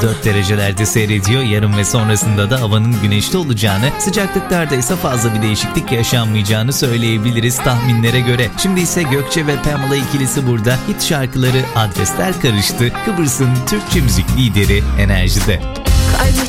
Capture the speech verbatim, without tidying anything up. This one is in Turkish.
dört derecelerde seyrediyor. Yarın ve sonrasında da havanın güneşli olacağını, sıcaklıklarda ise fazla bir değişiklik yaşanmayacağını söyleyebiliriz tahminlere göre. Şimdi ise Gökçe ve Pamela ikilisi burada. Hit şarkıları Adresler Karıştı. Kıbrıs'ın Türkçe müzik lideri Enerji'de. Kalbi